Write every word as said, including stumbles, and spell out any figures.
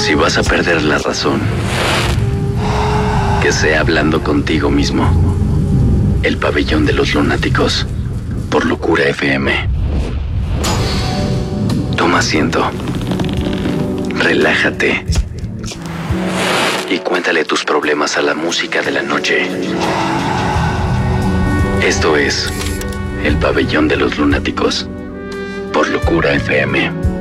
Si vas a perder la razón, que sea hablando contigo mismo. El pabellón de los lunáticos, por Locura F M. Toma asiento. Relájate. Y cuéntale tus problemas a la música de la noche. Esto es El Pabellón de los Lunáticos, por Locura F M.